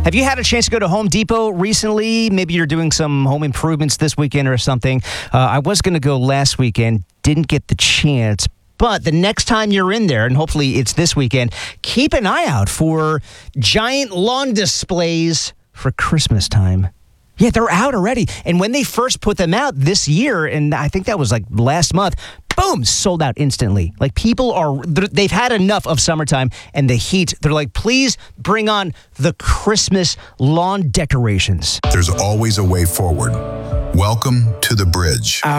Have you had a chance to go to Home Depot recently? Maybe you're doing some home improvements this weekend or something. I was going to go last weekend, didn't get the chance. But the next time you're in there, and hopefully it's this weekend, keep an eye out for giant lawn displays for Christmas time. Yeah, they're out already. And when they first put them out this year, and I think that was like last month, boom, sold out instantly. Like they've had enough of summertime and the heat. They're like, please bring on the Christmas lawn decorations. There's always a way forward. Welcome to the bridge.